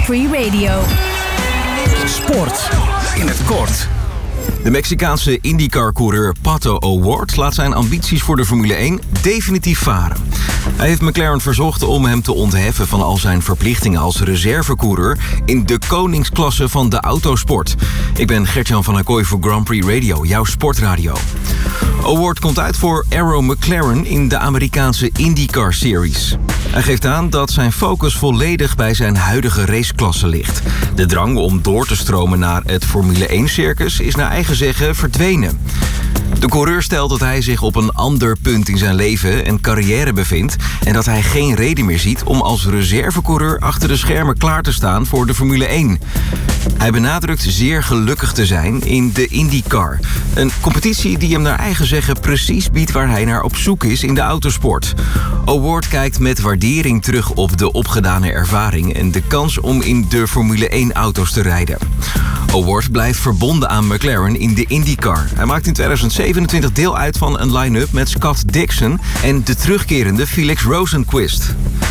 Prix Radio. Sport in het kort. De Mexicaanse IndyCar-coureur Pato O'Ward laat zijn ambities voor de Formule 1 definitief varen. Hij heeft McLaren verzocht om hem te ontheffen van al zijn verplichtingen als reservecoureur in de koningsklasse van de autosport. Ik ben Gert-Jan van Acquoy voor Grand Prix Radio, jouw sportradio. O'Ward komt uit voor Arrow McLaren in de Amerikaanse IndyCar Series. Hij geeft aan dat zijn focus volledig bij zijn huidige raceklasse ligt. De drang om door te stromen naar het Formule 1-circus is naar eigen zeggen verdwenen. De coureur stelt dat hij zich op een ander punt in zijn leven en carrière bevindt en dat hij geen reden meer ziet om als reservecoureur achter de schermen klaar te staan voor de Formule 1. Hij benadrukt zeer gelukkig te zijn in de IndyCar. Een competitie die hem naar eigen zeggen precies biedt waar hij naar op zoek is in de autosport. O'Ward kijkt met waardering terug op de opgedane ervaring en de kans om in de Formule 1-auto's te rijden. O'Ward blijft verbonden aan McLaren in de IndyCar. Hij maakt in 2027 deel uit van een line-up met Scott Dixon en de terugkerende Felix Rosenqvist.